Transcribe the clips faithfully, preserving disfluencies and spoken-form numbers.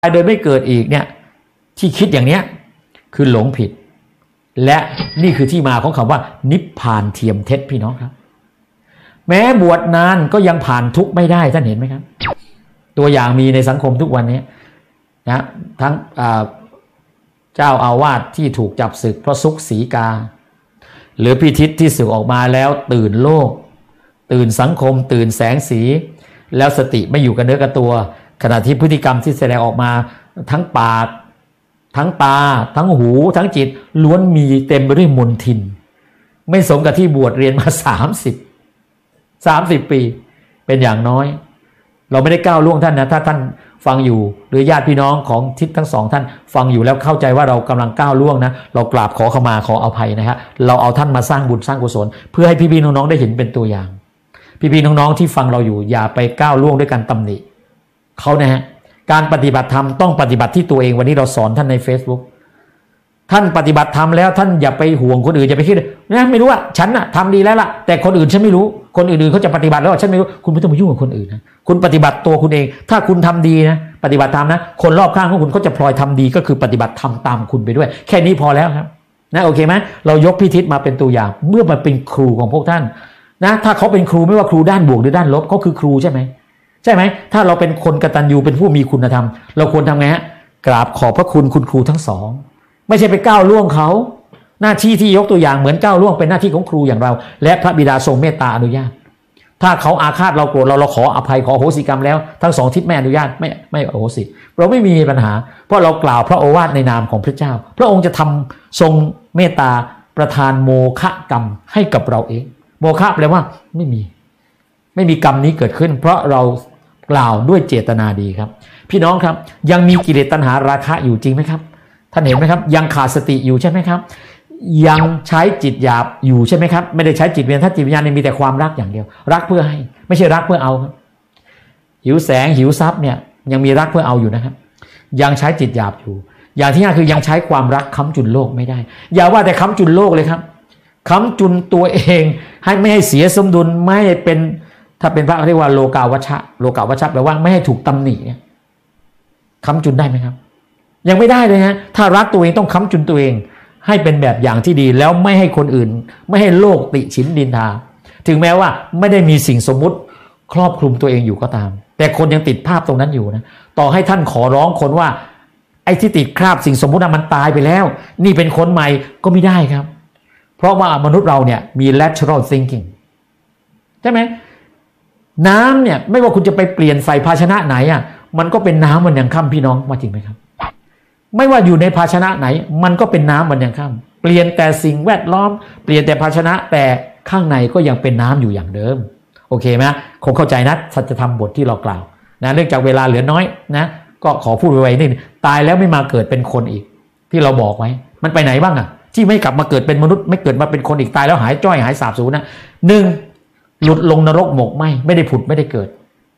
โดยไม่เกิดอีกเนี่ยที่คิดอย่างเนี้ยคือหลงผิดและนี่คือที่มาของคำว่านิพพานเทียมเท็จพี่น้องครับแม้บวชนานก็ยังผ่านทุกข์ไม่ได้ท่านเห็นไหมครับตัวอย่างมีในสังคมทุกวันนี้นะทั้งเจ้าอาวาสที่ถูกจับศึกเพราะซุกสีกาหรือพิทิศที่สึกออกมาแล้วตื่นโลกตื่นสังคมตื่นแสงสีแล้วสติไม่อยู่กับเนื้อกับตัวขณะที่พฤติกรรมที่แสดงออกมาทั้งปากทั้งตาทั้งหูทั้งจิตล้วนมีเต็มไปด้วยมลทินไม่สมกับที่บวชเรียนมาสามสิบ สามสิบปีเป็นอย่างน้อยเราไม่ได้ก้าวล่วงท่านนะถ้าท่านฟังอยู่หรือญาติพี่น้องของทิศทั้งสองท่านฟังอยู่แล้วเข้าใจว่าเรากำลังก้าวล่วงนะเรากราบขอขมาขออภัยนะฮะเราเอาท่านมาสร้างบุญสร้างกุศลเพื่อให้พี่ๆน้องๆได้เห็นเป็นตัวอย่างพี่ๆน้องๆที่ฟังเราอยู่อย่าไปก้าวล่วงด้วยการตำหนิเขานะฮะการปฏิบัติธรรมต้องปฏิบัติที่ตัวเองวันนี้เราสอนท่านใน Facebook ท่านปฏิบัติธรรมแล้วท่านอย่าไปห่วงคนอื่นอย่าไปคิดนะไม่รู้ว่าฉันน่ะทำดีแล้วล่ะแต่คนอื่นฉันไม่รู้คนอื่นๆเขาจะปฏิบัติแล้วฉันไม่รู้คุณไม่ต้องมายุ่งกับคนอื่นนะคุณปฏิบัติตัวคุณเองถ้าคุณทำดีนะปฏิบัติธรรมนะคนรอบข้างของคุณก็จะพลอยทำดีก็คือปฏิบัติธรรมตามคุณไปด้วยแค่นี้พอแล้วครับนะโอเคไหมเรายกพิทิศมาเป็นตัวอย่างเมื่อมาเป็นครูของพวกท่านนะถ้าเขาเป็นครูไม่ว่าครูด้านบวกหรือด้านลบเขาคือครูใช่ไหมใช่ไหมถ้าเราเป็นคนกตัญญูเป็นผู้มีคุณธรรมเราควรทำไงฮะกราบขอบพระคุณคุณครูทั้งสองไม่ใช่ไปก้าวล่วงเขาหน้าที่ที่ยกตัวอย่างเหมือนก้าวล่วงเป็นหน้าที่ของครูอย่างเราและพระบิดาทรงเมตตาอนุญาตถ้าเขาอาฆาตเราโกรธเราเราขออภัยขอโหสิกรรมแล้วทั้งสองทิศไม่อนุญาตไม่ไม่โหสิเราไม่มีปัญหาเพราะเรากล่าวพระโอวาทในนามของพระเจ้าพระองค์จะทำทรงเมตตาประทานโมฆะกรรมให้กับเราเองโมฆะแปลว่าไม่มีไม่มีกรรมนี้เกิดขึ้นเพราะเรากล่าวด้วยเจตนาดีครับพี่น้องครับยังมีกิเลสตัณหาราคะอยู่จริงไหมครับท่านเห็นไหมครับยังขาดสติอยู่ใช่ไหมครับยังใช้จิตหยาบอยู่ใช่ไหมครับไม่ได้ใช้จิตวิญญาณถ้าจิตวิญญาณมีแต่ความรักอย่างเดียวรักเพื่อให้ไม่ใช่รักเพื่อเอาครับหิวแสงหิวทรัพย์เนี่ยยังมีรักเพื่อเอาอยู่นะครับยังใช้จิตหยาบอยู่อย่างที่ห้าคือยังใช้ความรักค้ำจุนโลกไม่ได้อย่าว่าแต่ค้ำจุนโลกเลยครับค้ำจุนตัวเองให้ไม่ให้เสียสมดุลไม่ให้เป็นถ้าเป็นพระเรียกว่าโลกาวัชชะโลกาวัชชะแปลว่าไม่ให้ถูกตำหนิเนี่ยค้ำจุนได้ไหมครับยังไม่ได้เลยฮะถ้ารักตัวเองต้องค้ำจุนตัวเองให้เป็นแบบอย่างที่ดีแล้วไม่ให้คนอื่นไม่ให้โลกติฉินดินทาถึงแม้ว่าไม่ได้มีสิ่งสมมุติครอบคลุมตัวเองอยู่ก็ตามแต่คนยังติดภาพตรงนั้นอยู่นะต่อให้ท่านขอร้องคนว่าไอ้ที่ติดคราบสิ่งสมมุตินั้นมันตายไปแล้วนี่เป็นคนใหม่ก็ไม่ได้ครับเพราะว่ามนุษย์เราเนี่ยมี lateral thinking ใช่ไหมน้ำเนี่ยไม่ว่าคุณจะไปเปลี่ยนใส่ภาชนะไหนอ่ะมันก็เป็นน้ำวันยังค่ำพี่น้องว่าจริงไหมครับไม่ว่าอยู่ในภาชนะไหนมันก็เป็นน้ำวันยังค่ำเปลี่ยนแต่สิ่งแวดล้อมเปลี่ยนแต่ภาชนะแต่ข้างในก็ยังเป็นน้ำอยู่อย่างเดิมโอเคไหมคงเข้าใจนะสัจธรรมบทที่เรากล่าวนะเนื่องจากเวลาเหลือน้อยนะก็ขอพูดไว้นิดนึงตายแล้วไม่มาเกิดเป็นคนอีกที่เราบอกไว้มันไปไหนบ้างอ่ะที่ไม่กลับมาเกิดเป็นมนุษย์ไม่เกิดมาเป็นคนอีกตายแล้วหายจ้อยหายสาบสูญนะหนึ่งหลุดลงนรกหมกไหมไม่ได้ผุดไม่ได้เกิด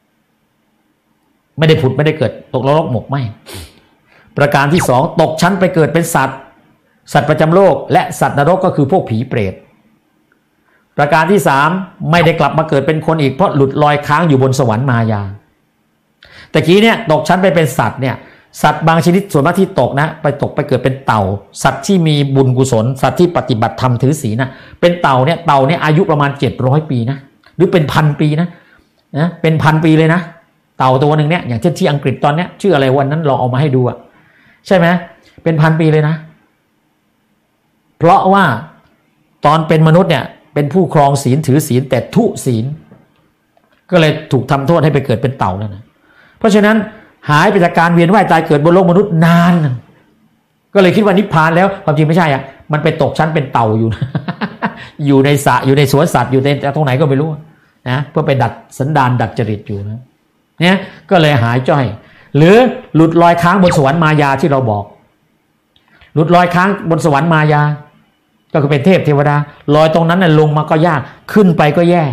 ไม่ได้ผุดไม่ได้เกิดตกนรกหมกไหมประการที่สองตกชั้นไปเกิดเป็นสัตว์สัตว์ประจำโลกและสัตว์นรกก็คือพวกผีเปรตประการที่สามไม่ได้กลับมาเกิดเป็นคนอีกเพราะหลุดลอยค้างอยู่บนสวรรค์มายาแต่กี้เนี่ยตกชั้นไปเป็นสัตว์เนี่ยสัตว์บางชนิดส่วนมากที่ตกนะไปตกไปเกิดเป็นเต่าสัตว์ที่มีบุญกุศลสัตว์ที่ปฏิบัติธรรมถือศีลนะเป็นเต่าเนี่ยเต่าเนี่ยอายุประมาณเจ็ดร้อยปีนะหรือเป็นพันปีนะนะเป็นพันปีเลยนะเต่าตัวหนึ่งเนี่ยอย่างเช่นที่อังกฤษตอนเนี้ยชื่ออะไรวันนั้นลองเอามาให้ดูอะใช่ไหมเป็นพันปีเลยนะเพราะว่าตอนเป็นมนุษย์เนี่ยเป็นผู้ครองศีลถือศีลแต่ทุศีลก็เลยถูกทำโทษให้ไปเกิดเป็นเต่าแล้วนะเพราะฉะนั้นหายไปจากการเวียนว่ายตายเกิดบนโลกมนุษย์นานก็เลยคิดว่านิพพานแล้วความจริงไม่ใช่อ่ะมันไปตกชั้นเป็นเต่าอยู่ อยู่ในสระอยู่ในสวนสัตว์อยู่ในตรงไหนก็ไม่รู้นะเพื่อไปดัดสันดานดัดจริตอยู่นะเนี่ยก็เลยหายจ้อยหรือหลุดลอยค้างบนสวรรค์มายาที่เราบอกหลุดลอยค้างบนสวรรค์มายาก็คือเป็นเทพเทวดาลอยตรงนั้นน่ะลงมาก็ยากขึ้นไปก็แย่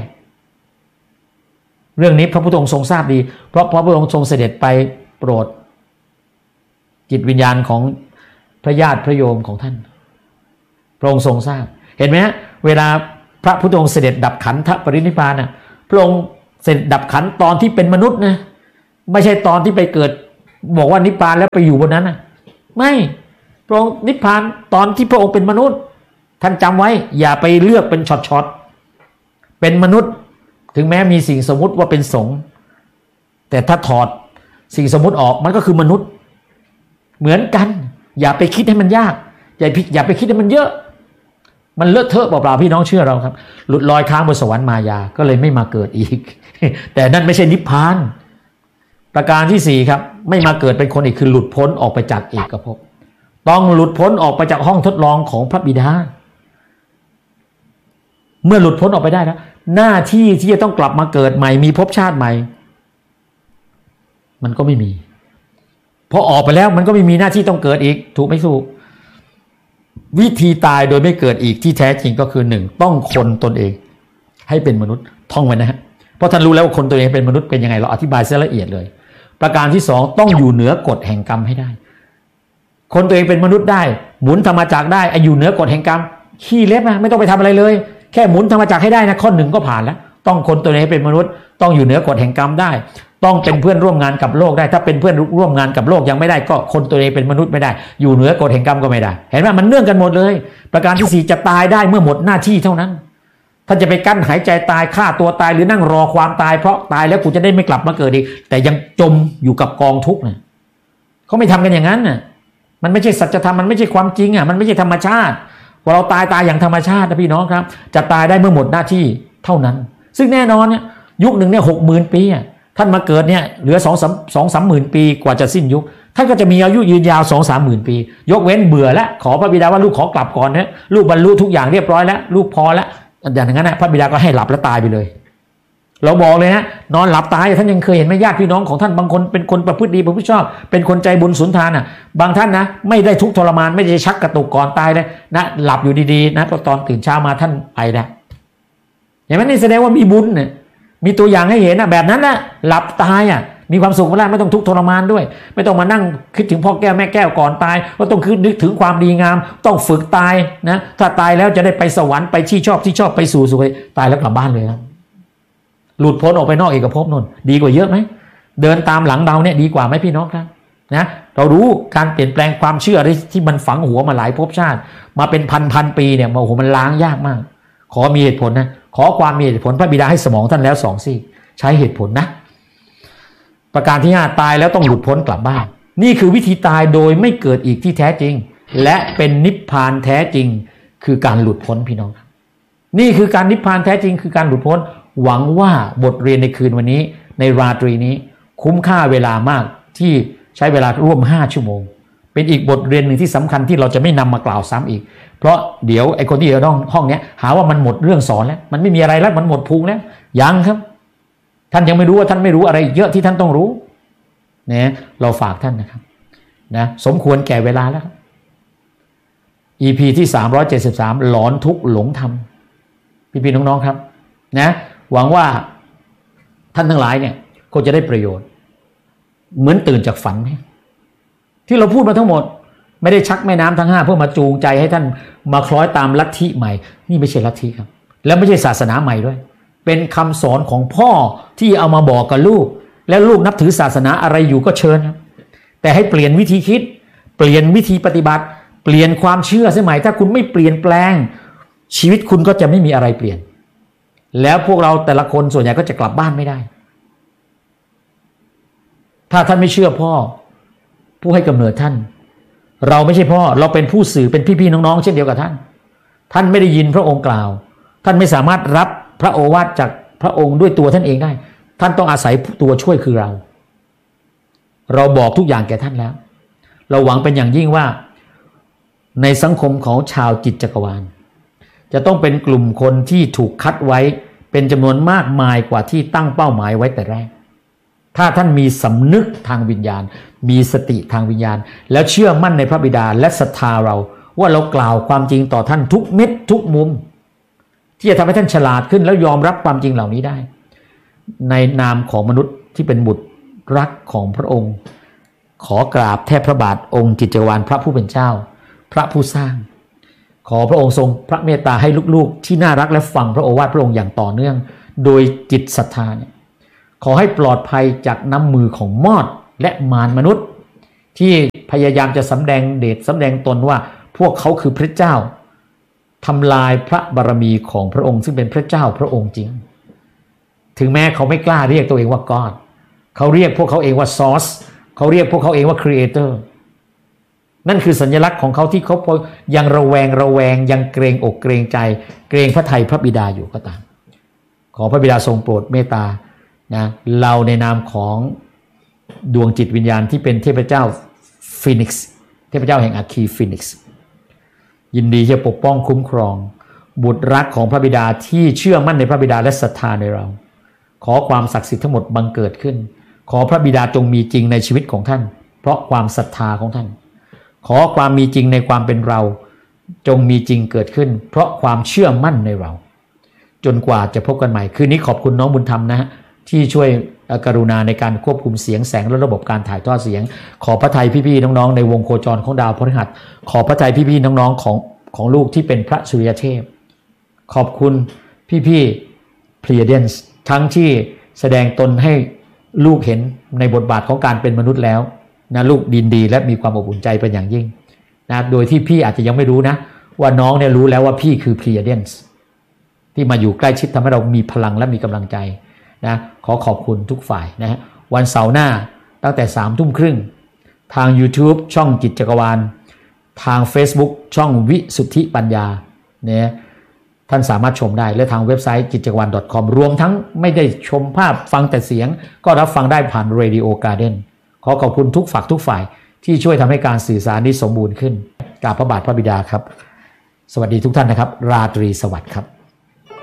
เรื่องนี้พระพุทธองค์ทรงทราบดีเพราะพระพุทธองค์ทรงเสด็จไปโปรดจิตวิญญาณของพระญาติพระโยมของท่านพระองค์ทรงทราบเห็นไหมฮะเวลาพระพุทธองค์เสด็จดับขันธปรินิพพานน่ะพระองค์เสด็จดับขันตอนที่เป็นมนุษย์นะไม่ใช่ตอนที่ไปเกิดบอกว่านิพพานแล้วไปอยู่บนนั้นนะไม่พระองค์นิพพานตอนที่พระองค์เป็นมนุษย์ท่านจำไว้อย่าไปเลือกเป็นช็อตๆเป็นมนุษย์ถึงแม้มีสิ่งสมมุติว่าเป็นสงฆ์แต่ถ้าถอดสิ่งสมมุติออกมันก็คือมนุษย์เหมือนกันอย่าไปคิดให้มันยากอย่าอย่าไปคิดให้มันเยอะมันเลอะเทอะเปล่าๆพี่น้องเชื่อเราครับหลุดลอยค้างบนสวรรค์มายาก็เลยไม่มาเกิดอีก แต่นั่นไม่ใช่นิพพานประการที่สี่ครับไม่มาเกิดเป็นคนอีกคือหลุดพ้นออกไปจากเอกภพต้องหลุดพ้นออกไปจากห้องทดลองของพระบิดาเมื่อหลุดพ้นออกไปได้แล้วหน้าที่ที่จะต้องกลับมาเกิดใหม่มีภพชาติใหม่มันก็ไม่มีพอออกไปแล้วมันก็ไม่มีหน้าที่ต้องเกิดอีกถูกไม่ถูกวิธีตายโดยไม่เกิดอีกที่แท้จริงก็คือหนึ่งต้องคนตนเองให้เป็นมนุษย์ท่องไว้นะฮะเพราะท่านรู้แล้วว่าคนตัวเองเป็นมนุษย์เป็นยังไงเราอธิบายซะละเอียดเลยประการที่สองต้องอยู่เหนือกฎแห่งกรรมให้ได้คนตัวเองเป็นมนุษย์ได้หมุนธรรมจักรได้อยู่เหนือกฎแห่งกรรมขี้เล็บนะไม่ต้องไปทำอะไรเลยแค่หมุนธรรมจักรให้ได้นะข้อหนึ่งก็ผ่านแล้วต้องคนตัวเองเป็นมนุษย์ต้องอยู่เหนือกฎแห่งกรรมได้ต้องเป็นเพื่อนร่วมงานกับโลกได้ถ้าเป็นเพื่อนร่วมงานกับโลกยังไม่ได้ก็คนตัวเองเป็นมนุษย์ไม่ได้อยู่เหนือกฎแห่งกรรมก็ไม่ได้เห็นไหมมันเนื่องกันหมดเลยประการที่สี่จะตายได้เมื่อหมดหน้าที่เท่านั้นถ้าจะไปกั้นหายใจตายฆ่าตัวตายหรือนั่งรอความตายเพราะตายแล้วกูจะได้ไม่กลับมาเกิดอีกแต่ยังจมอยู่กับกองทุกข์เนี่ยเขาไม่ทำกันอย่างนั้นน่ะมันไม่ใช่สัจธรรมมันไม่ใช่ความจริงอ่ะมันไม่ใช่ธรรมชาติพอเราตายตายอย่างธรรมชาตินะพี่น้องครับจะตายได้เมื่อหมดหน้าที่เท่านั้นซึ่งแน่นอนเนี่ยยุคหนึ่งเนี่ยหกหมื่นปีท่านมาเกิดเนี่ยเหลือสองสามสองสามหมื่นปีกว่าจะสิ้นยุคท่านก็จะมีอายุยืนยาวสองสามหมื่นปียกเว้นเบื่อแล้วขอพระบิดาว่าลูกขอกลับก่อนนะลูกบรรลุทุกอย่างเรียบร้อยแล้วลูกพอแล้วอย่างนั้นนะพระบิดาก็ให้หลับแล้วตายไปเลยเราบอกเลยนะนอนหลับตายท่านยังเคยเห็นไหมญาติพี่น้องของท่านบางคนเป็นคนประพฤติดีประพฤติชอบเป็นคนใจบุญสุนทานอ่ะบางท่านนะไม่ได้ทุกข์ทรมานไม่ได้ชักกระตุกก่อนตายเลยนะหลับอยู่ดีๆนะก็ตอนตื่นเช้ามาท่านไปแล้วอย่างนั้นนี่แสดงว่ามีบุญเนี่ยมีตัวอย่างให้เห็นนะแบบนั้นนะหลับตายอ่ะมีความสุขมากไม่ต้องทุกข์ทรมานด้วยไม่ต้องมานั่งคิดถึงพ่อแก้วแม่แก้วก่อนตายก็ต้องคิดนึกถึงความดีงามต้องฝึกตายนะถ้าตายแล้วจะได้ไปสวรรค์ไปที่ชอบที่ชอบไปสู่สุคติตายแล้วกลับบ้านเลยครับหลุดพ้นออกไปนอกเอกภพนนดีกว่าเยอะไหมเดินตามหลังเราเนี่ยดีกว่าไหมพี่น้องครับนะเรารู้การเปลี่ยนแปลงความเชื่อที่มันฝังหัวมาหลายภพชาติมาเป็นพันพันปีเนี่ยโอ้โหมันล้างยากมากขอมีเหตุผลนะขอความมีเหตุผลพระบิดาให้สมองท่านแล้วสองซี่ใช้เหตุผลนะประการที่ห้าตายแล้วต้องหลุดพ้นกลับบ้านนี่คือวิธีตายโดยไม่เกิดอีกที่แท้จริงและเป็นนิพพานแท้จริงคือการหลุดพ้นพี่น้องนี่คือการนิพพานแท้จริงคือการหลุดพ้นหวังว่าบทเรียนในคืนวันนี้ในราตรีนี้คุ้มค่าเวลามากที่ใช้เวลาร่วมห้าชั่วโมงเป็นอีกบทเรียนหนึ่งที่สำคัญที่เราจะไม่นำมากล่าวซ้ำอีกเพราะเดี๋ยวไอ้คนที่อยู่ในห้องนี้หาว่ามันหมดเรื่องสอนแล้วมันไม่มีอะไรแล้วมันหมดพุงแล้วยังครับท่านยังไม่รู้ว่าท่านไม่รู้อะไรเยอะที่ท่านต้องรู้นะเราฝากท่านนะครับนะสมควรแก่เวลาแล้ว อี พี ที่สามร้อยเจ็ดสิบสามหลอนทุกข์หลงธรรมพี่ๆน้องๆครับนะหวังว่าท่านทั้งหลายเนี่ยคงจะได้ประโยชน์เหมือนตื่นจากฝันไหมที่เราพูดมาทั้งหมดไม่ได้ชักแม่น้ำทั้งห้าเพื่อมาจูงใจให้ท่านมาคล้อยตามลัทธิใหม่นี่ไม่ใช่ลัทธิครับแล้วไม่ใช่ศาสนาใหม่ด้วยเป็นคำสอนของพ่อที่เอามาบอกกับลูกแล้วลูกนับถือศาสนาอะไรอยู่ก็เชิญครับแต่ให้เปลี่ยนวิธีคิดเปลี่ยนวิธีปฏิบัติเปลี่ยนความเชื่อเสียใหม่ถ้าคุณไม่เปลี่ยนแปลงชีวิตคุณก็จะไม่มีอะไรเปลี่ยนแล้วพวกเราแต่ละคนส่วนใหญ่ก็จะกลับบ้านไม่ได้ถ้าท่านไม่เชื่อพ่อผู้ให้กำเนิดท่านเราไม่ใช่พ่อเราเป็นผู้สื่อเป็นพี่ๆน้องๆเช่นเดียวกับท่านท่านไม่ได้ยินพระองค์กล่าวท่านไม่สามารถรับพระโอวาทจากพระองค์ด้วยตัวท่านเองได้ท่านต้องอาศัยตัวช่วยคือเราเราบอกทุกอย่างแก่ท่านแล้วเราหวังเป็นอย่างยิ่งว่าในสังคมของชาวจิตจักรวาลจะต้องเป็นกลุ่มคนที่ถูกคัดไว้เป็นจำนวนมากมายกว่าที่ตั้งเป้าหมายไว้แต่แรกถ้าท่านมีสำนึกทางวิญญาณมีสติทางวิญญาณแล้วเชื่อมั่นในพระบิดาและศรัทธาเราว่าเรากล่าวความจริงต่อท่านทุกเม็ดทุกมุมที่จะทำให้ท่านฉลาดขึ้นแล้วยอมรับความจริงเหล่านี้ได้ในนามของมนุษย์ที่เป็นบุตรรักของพระองค์ขอกราบแทบพระบาทองค์จิตจักรวาลพระผู้เป็นเจ้าพระผู้สร้างขอพระองค์ทรงพระเมตตาให้ลูกๆที่น่ารักและฟังพระโอวาทพระองค์อย่างต่อเนื่องโดยจิตศรัทธาเนี่ยขอให้ปลอดภัยจากน้ำมือของมอดและมารมนุษย์ที่พยายามจะสำแดงเดชสำแดงตนว่าพวกเขาคือพระเจ้าทำลายพระบารมีของพระองค์ซึ่งเป็นพระเจ้าพระองค์จริงถึงแม้เขาไม่กล้าเรียกตัวเองว่า God เขาเรียกพวกเขาเองว่า Source เขาเรียกพวกเขาเองว่า Creator นั่นคือสัญลักษณ์ของเขาที่เขายังระแวงระแวงยังเกรงอกเกรงใจเกรงพระทัยพระบิดาอยู่ก็ตามขอพระบิดาทรงโปรดเมตตานะเราในนามของดวงจิตวิญญาณที่เป็นเทพเจ้าฟีนิกซ์เทพเจ้าแห่งอัคคีฟีนิกซ์ยินดีจะปกป้องคุ้มครองบุตรรักของพระบิดาที่เชื่อมั่นในพระบิดาและศรัทธาในเราขอความศักดิ์สิทธิ์ทั้งหมดบังเกิดขึ้นขอพระบิดาจงมีจริงในชีวิตของท่านเพราะความศรัทธาของท่านขอความมีจริงในความเป็นเราจงมีจริงเกิดขึ้นเพราะความเชื่อมั่นในเราจนกว่าจะพบกันใหม่คืนนี้ขอบคุณน้องบุญธรรมนะฮะที่ช่วยกรุณาในการควบคุมเสียงแสงและระบบการถ่ายทอดเสียงขอพระทัยพี่ๆน้องๆในวงโคจรของดาวพฤหัสขอพระทัยพี่ๆน้องๆของของลูกที่เป็นพระสุริยเทพขอบคุณพี่ๆ Pleiadians ทั้งที่แสดงตนให้ลูกเห็นในบทบาทของการเป็นมนุษย์แล้วนะลูกดินดีและมีความอบอุ่นใจเป็นอย่างยิ่งนะโดยที่พี่อาจจะยังไม่รู้นะว่าน้องเนี่ยรู้แล้วว่าพี่คือ Pleiadians ที่มาอยู่ใกล้ชิดทำให้เรามีพลังและมีกำลังใจนะขอขอบคุณทุกฝ่ายนะฮะวันเสาร์หน้าตั้งแต่สามทุ่มครึ่งทาง YouTube ช่องจิตจักรวาลทาง Facebook ช่องวิสุทธิปัญญาเนี่ยท่านสามารถชมได้และทางเว็บไซต์จิตจักรวาล .com รวมทั้งไม่ได้ชมภาพฟังแต่เสียงก็รับฟังได้ผ่าน Radio Garden ขอขอบคุณทุกฝักทุกฝ่ายที่ช่วยทำให้การสื่อสารนี้สมบูรณ์ขึ้นกราบพระบาทพระบิดาครับสวัสดีทุกท่านนะครับราตรีสวัสดิ์ครับ